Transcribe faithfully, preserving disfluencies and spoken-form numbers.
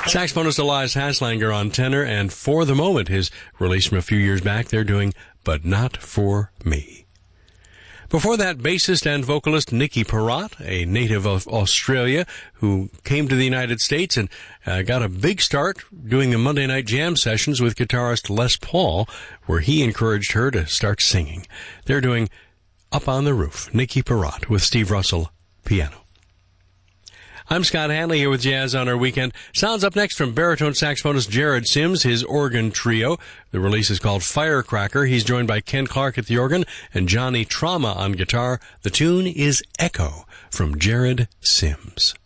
Saxophonist Elias Haslanger on tenor, and For the Moment, his release from a few years back, they're doing But Not For Me. Before that, bassist and vocalist Nicky Perrott, a native of Australia who came to the United States and uh, got a big start doing the Monday Night Jam sessions with guitarist Les Paul, where he encouraged her to start singing. They're doing Up on the Roof, Nicky Perrott with Steve Russell, piano. I'm Scott Hanley here with Jazz on Our Weekend. Sounds up next from baritone saxophonist Jared Sims, his organ trio. The release is called Firecracker. He's joined by Ken Clark at the organ and Johnny Trauma on guitar. The tune is Echo from Jared Sims.